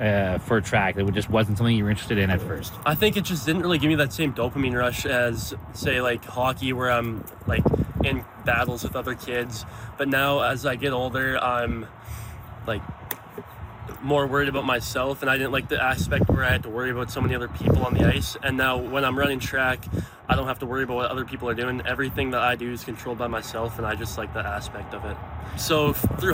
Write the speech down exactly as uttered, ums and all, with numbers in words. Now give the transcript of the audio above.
uh, for track? It just wasn't something you were interested in at first. I think it just didn't really give me that same dopamine rush as, say, like hockey, where I'm like in battles with other kids. But now as I get older, I'm like more worried about myself, and I didn't like the aspect where I had to worry about so many other people on the ice. And now when I'm running track, I don't have to worry about what other people are doing. Everything that I do is controlled by myself, and I just like that aspect of it. So through